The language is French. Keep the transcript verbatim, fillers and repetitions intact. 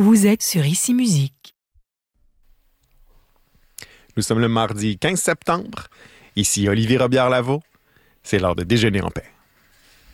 Vous êtes sur Ici Musique. Nous sommes le mardi quinze septembre. Ici Olivier Robillard-Lavaux. C'est l'heure de déjeuner en paix.